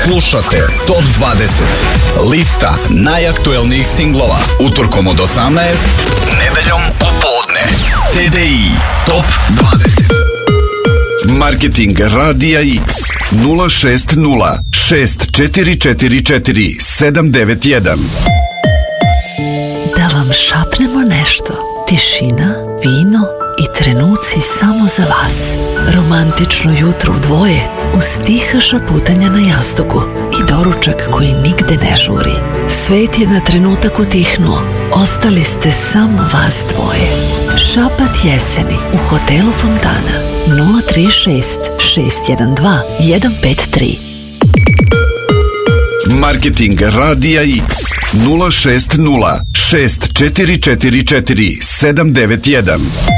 Slušate Top 20. Lista najaktuelnijih singlova utorkom od 18, nedeljom u podne. TDI Top 20. Marketing Radija X 060 6444 791. Da vam šapnemo nešto. Tišina, vino i trenuci samo za vas. Romantično jutro u dvoje uz tiha šaputanja na jastuku i doručak koji nigde ne žuri. Svet je na trenutak utihnuo. Ostali ste samo vas dvoje. Šapat jeseni u hotelu Fontana 036 612 153. Marketing Radija X 060 6444 791.